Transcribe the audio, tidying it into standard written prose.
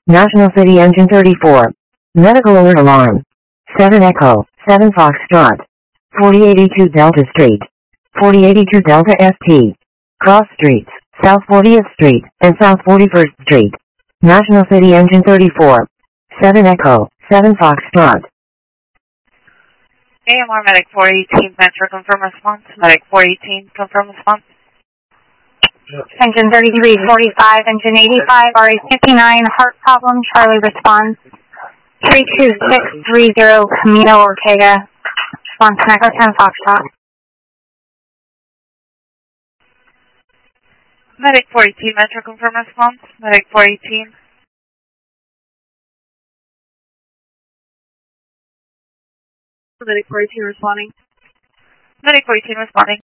National City Engine 34. Medical alert alarm. 7 Echo, 7 Foxtrot. 4082 Delta Street. 4082 Delta ST. Cross Streets, South 40th Street, and South 41st Street. National City Engine 34. 7 Echo, 7 Foxtrot. AMR Medic 418, Metro, confirm response. Medic 418, confirm response. Engine 3345, Engine 85, RA59, heart problem, Charlie responds. 32630, Camino Ortega, response Echo 10 Foxtrot. Medic 418, Metro, confirm response. Medic 418. Medic 418 responding. Medic 418 responding.